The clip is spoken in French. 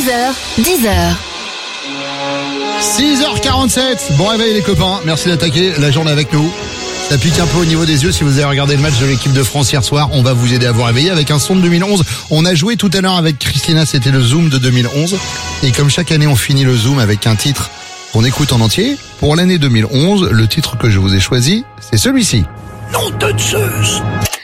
9h, 10h. 6h47, bon réveil les copains, merci d'attaquer la journée avec nous. Ça pique un peu au niveau des yeux si vous avez regardé le match de l'équipe de France hier soir. On va vous aider à vous réveiller avec un son de 2011. On a joué tout à l'heure avec Christina, c'était le Zoom de 2011. Et comme chaque année on finit le Zoom avec un titre qu'on écoute en entier, pour l'année 2011, le titre que je vous ai choisi, c'est celui-ci. Nom de Zeus.